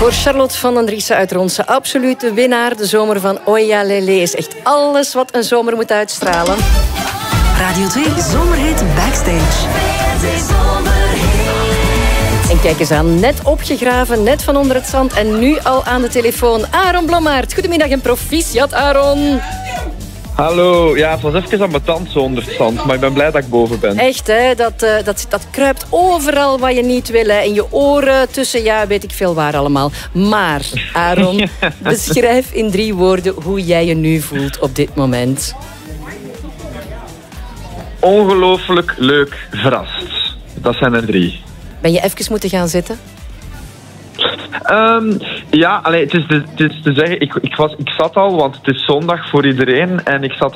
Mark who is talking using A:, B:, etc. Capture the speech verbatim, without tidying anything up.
A: Voor Charlotte van den Driessen uit Ronse, absolute winnaar. De zomer van Oya Lele is echt alles wat een zomer moet uitstralen.
B: Radio twee Zomerhit Backstage.
A: En kijk eens aan, net opgegraven, net van onder het zand en nu al aan de telefoon. Aaron Blommaert, goedemiddag en proficiat, Aaron.
C: Hallo, ja, het was even ambetant zo onder het zand, maar ik ben blij dat ik boven ben.
A: Echt, hè? Dat, uh, dat, dat kruipt overal wat je niet wil. Hè. In je oren, tussen, ja, weet ik veel waar allemaal. Maar, Aaron, ja. beschrijf in drie woorden hoe jij je nu voelt op dit moment.
C: Ongelooflijk leuk verrast. Dat zijn er drie.
A: Ben je even moeten gaan zitten?
C: Um, ja, allee, het, is de, het is te zeggen, ik, ik, was, ik zat al, want het is zondag voor iedereen en ik zat